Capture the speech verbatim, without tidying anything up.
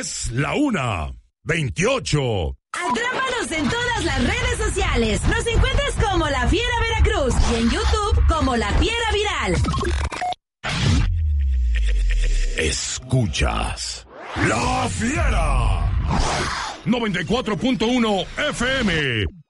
Es la una veintiocho. Atrápanos en todas las redes sociales. Nos encuentras como La Fiera Veracruz y en YouTube como La Fiera Viral. Escuchas La Fiera noventa y cuatro punto uno F M.